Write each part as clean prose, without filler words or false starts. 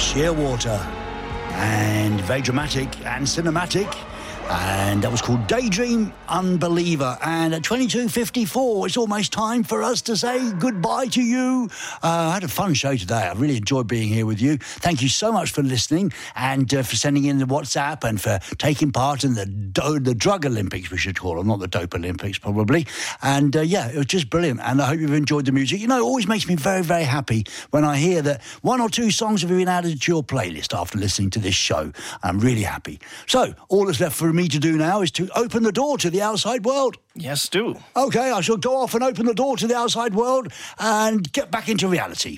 Shearwater, and very dramatic and cinematic. And that was called Daydream Unbeliever. And at 22:54, it's almost time for us to say goodbye to you. I had a fun show today. I really enjoyed being here with you. Thank you so much for listening and for sending in the WhatsApp and for taking part in the Drug Olympics, we should call them, not the Dope Olympics, probably. And yeah, it was just brilliant. And I hope you've enjoyed the music. You know, it always makes me very, very happy when I hear that one or two songs have been added to your playlist after listening to this show. I'm really happy. So, all that's left for me to do now is to open the door to the outside world. Yes, do. Okay, I shall go off and open the door to the outside world and get back into reality.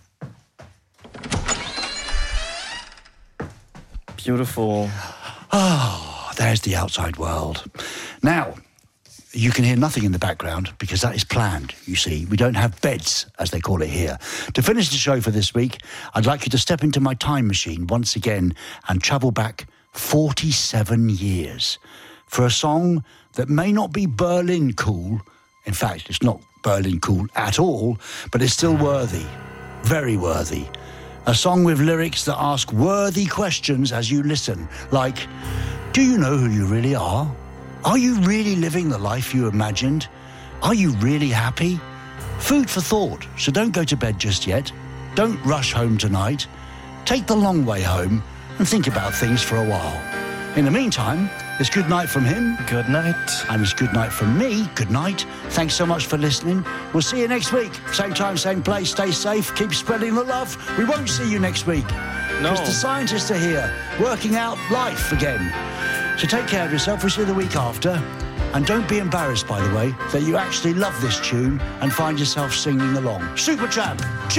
Beautiful. Oh, there's the outside world. Now, you can hear nothing in the background because that is planned, you see. We don't have beds, as they call it here. To finish the show for this week, I'd like you to step into my time machine once again and travel back 47 years for a song that may not be Berlin cool. In fact, it's not Berlin cool at all, but it's still worthy, very worthy. A song with lyrics that ask worthy questions as you listen, like, do you know who you really are? Are you really living the life you imagined? Are you really happy? Food for thought, so don't go to bed just yet. Don't rush home tonight. Take the long way home and think about things for a while. In the meantime, it's good night from him. Good night. And it's good night from me. Good night. Thanks so much for listening. We'll see you next week. Same time, same place. Stay safe. Keep spreading the love. We won't see you next week. No. Because the scientists are here, working out life again. So take care of yourself. We'll see you the week after. And don't be embarrassed, by the way, that you actually love this tune and find yourself singing along. Supertramp.